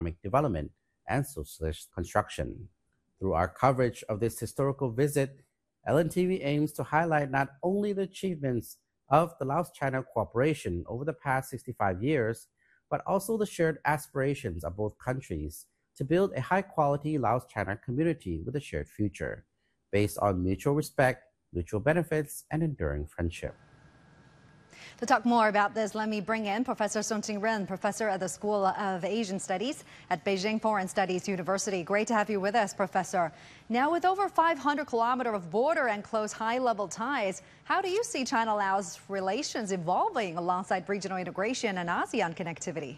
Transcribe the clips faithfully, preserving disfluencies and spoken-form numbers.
economic development and socialist construction. Through our coverage of this historical visit, L N T V aims to highlight not only the achievements of the Laos-China cooperation over the past sixty-five years, but also the shared aspirations of both countries to build a high-quality Laos-China community with a shared future, based on mutual respect, mutual benefits, and enduring friendship. To talk more about this, let me bring in Professor Sun Qingren, professor at the School of Asian Studies at Beijing Foreign Studies University. Great to have you with us, Professor. Now, with over five hundred kilometers of border and close high-level ties, how do you see China-Laos relations evolving alongside regional integration and ASEAN connectivity?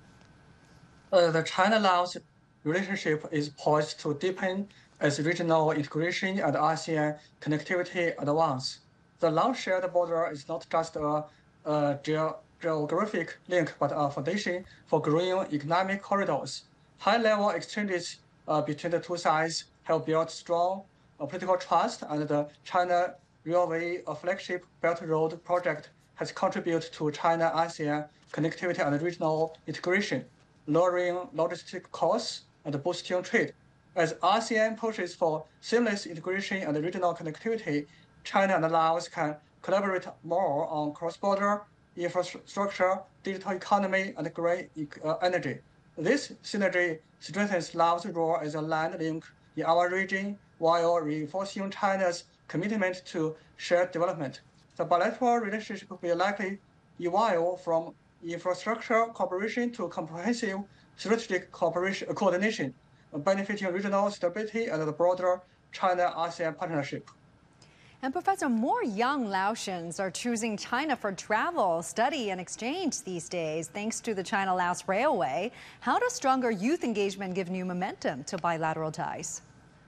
Uh, the China-Laos relationship is poised to deepen as regional integration and ASEAN connectivity advance. The Laos shared border is not just a, a ge geographic link, but a foundation for growing economic corridors. High-level exchanges uh, between the two sides have built strong uh, political trust, and the China Railway, a flagship Belt Road project, has contributed to China-ASEAN connectivity and regional integration, lowering logistic costs and boosting trade. As ASEAN pushes for seamless integration and regional connectivity, China and Laos can collaborate more on cross-border infrastructure, digital economy, and green uh, energy. This synergy strengthens Laos' role as a land link in our region while reinforcing China's commitment to shared development. The bilateral relationship will likely evolve from infrastructure cooperation to comprehensive strategic cooperation, coordination, benefiting regional stability and the broader China-ASEAN partnership. And Professor, more young Laotians are choosing China for travel, study, and exchange these days, thanks to the China-Laos Railway. How does stronger youth engagement give new momentum to bilateral ties?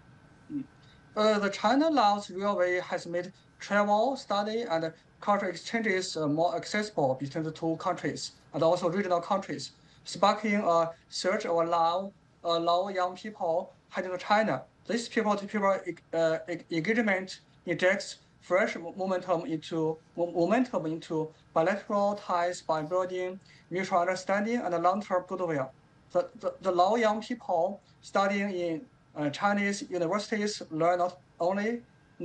Uh, the China-Laos Railway has made travel, study, and cultural exchanges uh, more accessible between the two countries and also regional countries, sparking a surge of Lao, uh, Lao young people heading to China. This people-to-people uh, engagement injects fresh momentum into momentum into bilateral ties by building mutual understanding and long-term goodwill. The, the, the Lao young people studying in uh, Chinese universities learn not only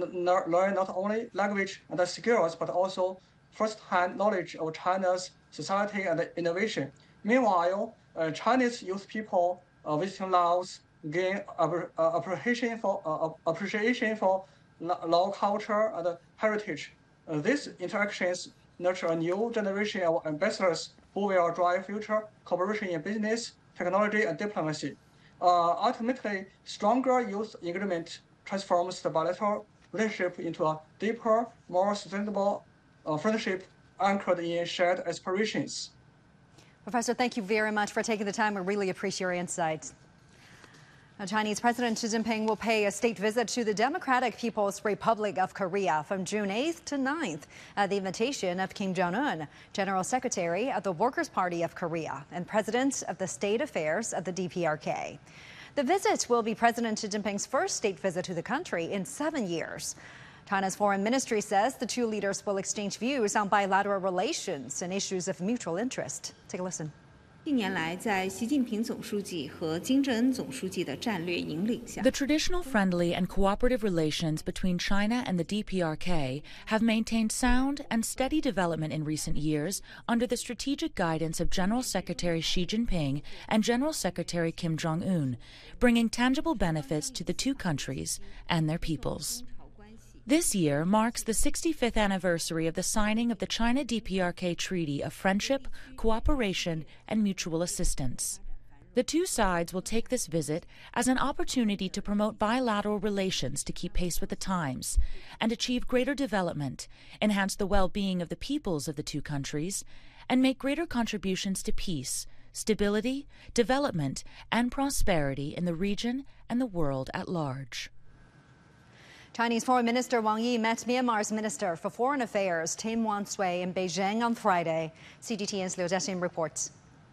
learn not only language and skills, but also first-hand knowledge of China's society and innovation. Meanwhile, uh, Chinese youth people uh, visiting Laos gain uh, appreciation for uh, appreciation for Lao culture and heritage. Uh, these interactions nurture a new generation of ambassadors who will drive future cooperation in business, technology, and diplomacy. Uh, ultimately, stronger youth engagement transforms the bilateral relationship into a deeper, more sustainable uh, friendship anchored in shared aspirations. Professor, thank you very much for taking the time. We really appreciate your insights. Now, Chinese President Xi Jinping will pay a state visit to the Democratic People's Republic of Korea from June eighth to ninth at the invitation of Kim Jong-un, General Secretary of the Workers' Party of Korea and President of the State Affairs of the D P R K. The visit will be President Xi Jinping's first state visit to the country in seven years. China's foreign ministry says the two leaders will exchange views on bilateral relations and issues of mutual interest. Take a listen. 近年来，在习近平总书记和金正恩总书记的战略引领下 The traditional friendly and cooperative relations between China and the D P R K have maintained sound and steady development in recent years under the strategic guidance of General Secretary Xi Jinping and General Secretary Kim Jong-un, bringing tangible benefits to the two countries and their peoples. This year marks the sixty-fifth anniversary of the signing of the China-D P R K Treaty of Friendship, Cooperation, and Mutual Assistance. The two sides will take this visit as an opportunity to promote bilateral relations to keep pace with the times and achieve greater development, enhance the well-being of the peoples of the two countries, and make greater contributions to peace, stability, development, and prosperity in the region and the world at large. Chinese Foreign Minister Wang Yi met Myanmar's Minister for Foreign Affairs, Tim Wan-sway, in Beijing on Friday. C G T N's Liu Jiaxin reports.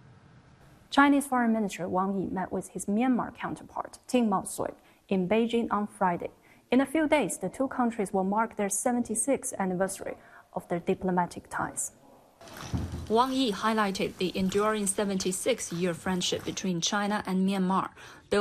Chinese Foreign Minister Wang Yi met with his Myanmar counterpart, Tim Wan-sway, in Beijing on Friday. In a few days, the two countries will mark their seventy-sixth anniversary of their diplomatic ties. Wang Yi highlighted the enduring seventy-six year friendship between China and Myanmar.